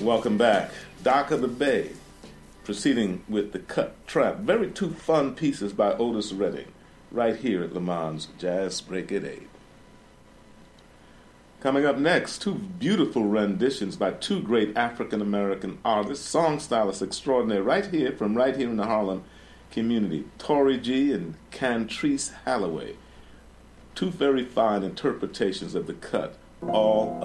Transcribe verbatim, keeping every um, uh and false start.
Welcome back. Dock of the Bay, proceeding with the Cut Trap. Very two fun pieces by Otis Redding, right here at Le Mans Jazz Break at eight. Coming up next, two beautiful renditions by two great African-American artists, song stylists extraordinary, right here, from right here in the Harlem community, Tory G and Cantrice Halloway. Two very fine interpretations of the cut, all